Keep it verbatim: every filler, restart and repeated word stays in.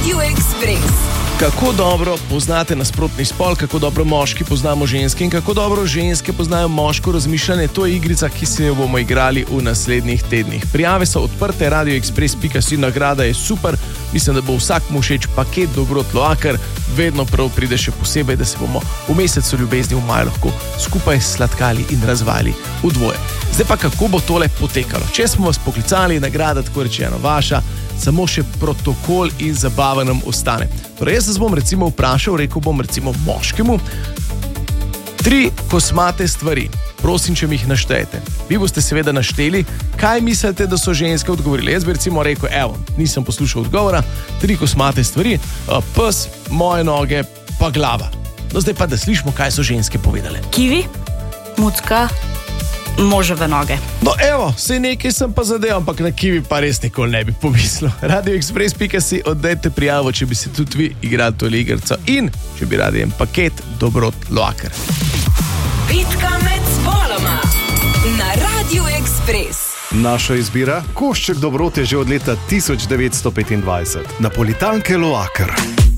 Radio Express. Kako dobro poznate nasprotni spol, kako dobro moški poznamo ženske in kako dobro ženske poznajo moško razmišljanje, to je igrica, ki se jo bomo igrali v naslednjih tednih. Prijave so odprte, radio express pika si, nagrada je super, mislim, da bo vsakmu všeč paket Dobrot Loaker, vedno prav pride še posebej, da se bomo v mesecu ljubezni v maju lahko skupaj sladkali in razvajali v dvoje. Zdaj pa kako bo tole potekalo? Če smo vas poklicali, nagrada tako rečeno vaša, samo še protokol in zabava nam ostane. Torej, jaz se bom recimo vprašal, rekel bom recimo moškemu, tri kosmate stvari. Prosim, če mi jih naštejete. Vi boste seveda našteli, kaj mislite, da so ženske odgovorili. Jaz bi recimo rekel, evo, nisem poslušal odgovora, tri kosmate stvari, pes, moje noge, pa glava. No, zdaj pa, da slišimo, kaj so ženske povedale. Kivi, mucka, moževe noge. No, evo, sej nekaj sem pa zadev, ampak na kivi pa res nikoli ne bi pomislil. radio express pika si, oddajte prijavo, če bi se tudi vi igrali tole igrco in če bi radi en paket Dobrot Loaker. Bitka med spoloma na Radio Express. Naša izbira, košček dobrot je že od leta tisoč devetsto petindvajset. Napolitanke Loaker.